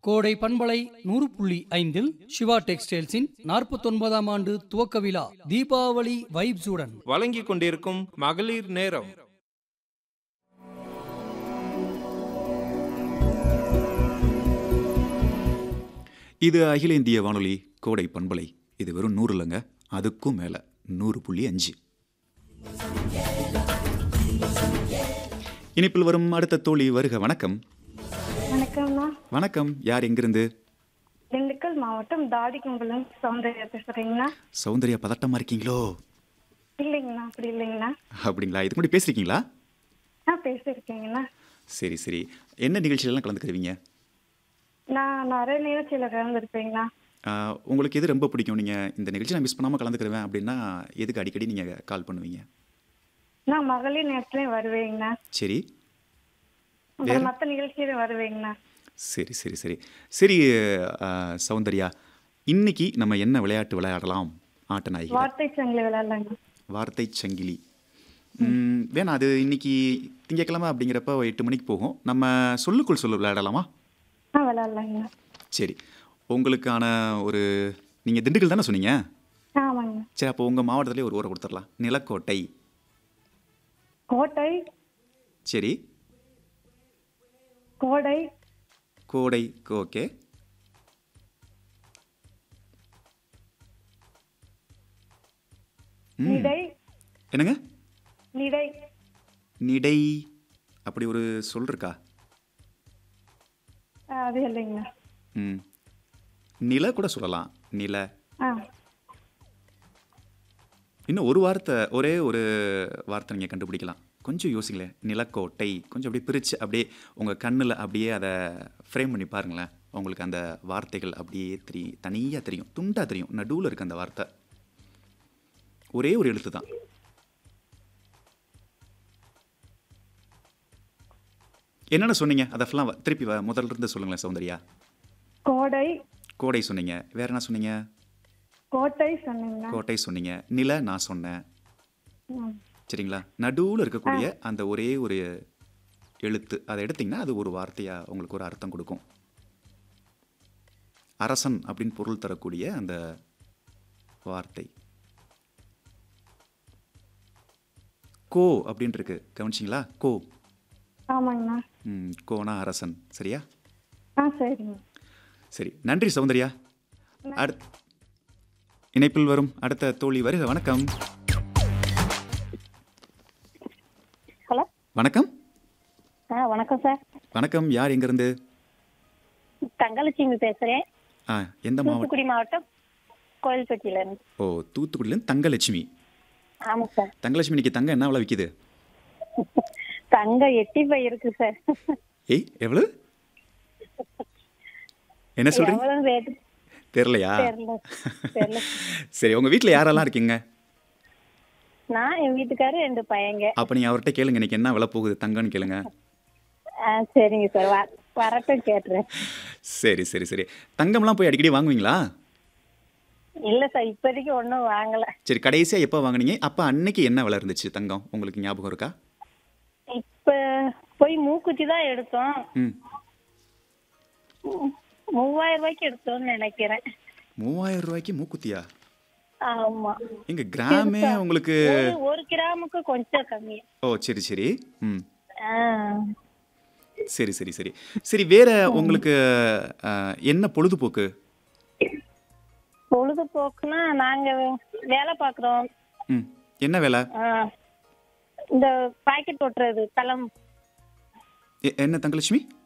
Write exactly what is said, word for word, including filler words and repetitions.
கோடை பண்பலை நூறு புள்ளி ஐந்தில் சிவா டெக்ஸ்டைல்ஸின் நாற்பத்தி ஒன்பதாம் ஆண்டு துவக்க விழா தீபாவளி வைப்ஸுடன் வழங்கிக் கொண்டிருக்கும் மகளிர் நேரம். இது அகில இந்திய வானொலி கோடை பண்பலை. இது வெறும் நூறு இல்லைங்க, அதுக்கும் மேலே நூறு புள்ளி அஞ்சு. இனிப்பில் வரும் அடுத்த தோழி வருக. வணக்கம். வணக்கம்ண்ணா. வணக்கம். யார், எங்கிருந்து? திண்டுக்கல் மாவட்டம் தாடிக்கும்பலம் சௌந்தர்யா பேசுறீங்களா? சௌந்தர்யா, பதட்டமா இருக்கீங்களோ? இல்லைங்கண்ணா, அப்படி இல்லைங்கண்ணா. அப்படிங்களா? இதுக்கு முன்னாடி பேசிருக்கீங்களா? ஆ, பேசியிருக்கீங்கண்ணா. சரி சரி. என்ன நிகழ்ச்சியிலலாம் கலந்துக்கிறீங்க? நான் நிறைய நிகழ்ச்சியில கலந்துருப்பீங்கண்ணா. உங்களுக்கு எது ரொம்ப பிடிக்கும்? நீங்கள் இந்த நிகழ்ச்சி நான் மிஸ் பண்ணாமல் கலந்துக்கிறேன் அப்படின்னா எதுக்கு அடிக்கடி நீங்கள் கால் பண்ணுவீங்க? நான் மகளிர் நேரத்துலையும் வருவேங்கண்ணா. சரி. அப்புறம் மற்ற நிகழ்ச்சியிலும் வருவேங்கண்ணா. சரி சரி சரி சரி. சௌந்தர்யா, இன்னைக்கு நம்ம என்ன விளையாட்டு விளையாடலாம்? ஆட்ட நாயகி வார்த்தை சங்கிலி விளையாடலாங்க. வார்த்தை சங்கிலி வேணா, அது இன்னைக்கு திங்கக்கிழமை அப்படிங்கிறப்ப எட்டு மணிக்கு போகும். நம்ம சொல்லுக்குள் சொல்லு விளையாடலாமா? ஆ, விளையாடலாங்க. சரி. உங்களுக்கான ஒரு, நீங்கள் திண்டுக்கல் தானே சொன்னீங்க? ஆமாங்க. சரி, அப்போ உங்கள் மாவட்டத்திலே ஒரு ஊரை கொடுத்துடலாம். நிலக்கோட்டை. கோட்டை. சரி. கோடை. கோடை. ஓகே. நிடை. என்னங்க? நிடை. நிடை. அப்படி ஒரு சொல் இருக்கா? அது இல்லைங்கண்ணா. ம் நில கூட சொல்லலாம். நில. ஆ, இன்னும் ஒரு வார்த்தை, ஒரே ஒரு வார்த்தை நீங்கள் கண்டுபிடிக்கலாம். கொஞ்சம் யோசிங்களேன். நிலக்கோட்டை கொஞ்சம் அப்படியே பிரித்து அப்படியே உங்கள் கண்ணில் அப்படியே அதை ஃப்ரேம் பண்ணி பாருங்களேன். உங்களுக்கு அந்த வார்த்தைகள் அப்படியே தெரியும், தனியாக தெரியும், துண்டாக தெரியும். நடுவில் இருக்குது அந்த வார்த்தை. ஒரே ஒரு எழுத்து தான். என்னென்ன சொன்னீங்க? அதை ஃபுல்லாக திருப்பி முதல்ல இருந்து சொல்லுங்களேன் சௌந்தர்யா. கோடை. கோடை சொன்னீங்க. வேற என்ன சொன்னீங்க? கோட்டை சொன்னீங்க. கோட்டை சொன்னீங்க. நில நான் சொன்னேன். ம். சரிங்களா? நடுவில் இருக்கக்கூடிய அந்த ஒரே ஒரு எழுத்து, அதை எடுத்திங்கன்னா அது ஒரு வார்த்தையாக உங்களுக்கு ஒரு அர்த்தம் கொடுக்கும். அரசன் அப்படின்னு பொருள் தரக்கூடிய அந்த வார்த்தை கோ அப்படின்னு இருக்கு. கவனிச்சிங்களா? கோ. ஆமாங்கண்ணா. ம் கோனா அரசன். சரியா? ஆ, சரிங்க. சரி, நன்றி சௌந்தர்யா. அடுத் இணைப்பில் வரும் அடுத்த தோழி வருக. வணக்கம். ஹலோ. வணக்கம். ஆ, வணக்கம் சார். வணக்கம். யார், எங்கிருந்து? தங்கலட்சுமி பேசுறேன். ஆ, எந்த மாவட்டம்? தூத்துக்குடி மாவட்டம் கோயில்பட்டியில இருந்து. ஓ, தூத்துக்குடியிலேருந்து தங்கலட்சுமி. ஆமாம் சார். தங்கலட்சுமி, இன்னைக்கு தங்கம் என்ன விலை விற்கிது? தங்கம் எட்டி போய் இருக்கு சார். ஏய், எவ்வளவு? என்ன சொல்றீங்க? எவ்வளவு ரேட் தெரியலையா? தெரியல தெரியல. சரி, உங்க வீட்டில் யாரெல்லாம் இருக்கீங்க? நான், என் வீட்டுக்காரர், ரெண்டு பையங்க. அப்போ நீங்கள் அவர்கிட்ட கேளுங்க, இன்னைக்கு என்ன விலை போகுது தங்கம்னு கேளுங்க. ஆ, சரிங்க சார். வ வரட்டும், கேட்டுறேன். சரி சரி சரி. தங்கம்லாம் போய் அடிக்கடி வாங்குவீங்களா? இல்லை சார், இப்போதைக்கு ஒன்றும் வாங்கலை. சரி, கடைசியாக எப்போ வாங்குனீங்க? அப்போ அன்னைக்கு என்ன விலை இருந்துச்சு தங்கம், உங்களுக்கு ஞாபகம் இருக்கா? இப்போ போய் மூக்குத்தி தான் எடுத்தோம். ம் மூவாயிரம் ரூபாய்க்கு எடுத்தோம்னு நினைக்கிறேன். மூவாயிரம் ரூபாய்க்கு மூக்குத்தியா? ஆமா. எங்க கிராமே உங்களுக்கு ஒரு- ஒரு கிராமுக்கு கொஞ்சம் கம்மி. ஓ, சரி சரி. ம் ஆ, சரி சரி சரி சரி. வேற உங்களுக்கு அஹ், என்ன பொழுதுபோக்கு? பொழுதுபோக்குன்னா நாங்க வேலை பார்க்குறோம். ம் என்ன வேலை? இந்த பாக்கெட் ஓட்டுறது, களம். எ- என்ன தங்கலட்சுமி?